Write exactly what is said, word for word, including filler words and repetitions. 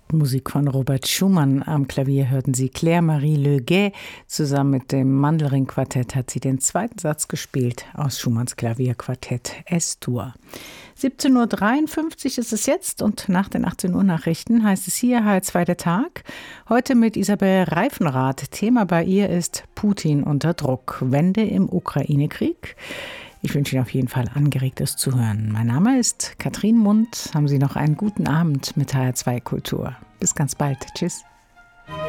Musik von Robert Schumann. Am Klavier hörten Sie Claire-Marie Le Guay. Zusammen mit dem Mandelring-Quartett hat sie den zweiten Satz gespielt aus Schumanns Klavierquartett S-Dur. siebzehn Uhr dreiundfünfzig ist es jetzt und nach den achtzehn Uhr Nachrichten heißt es hier H R zwei der Tag. Heute mit Isabel Reifenrath. Thema bei ihr ist Putin unter Druck. Wende im Ukraine-Krieg. Ich wünsche Ihnen auf jeden Fall angeregtes Zuhören. Mein Name ist Katrin Mund. Haben Sie noch einen guten Abend mit H R zwei Kultur. Bis ganz bald. Tschüss.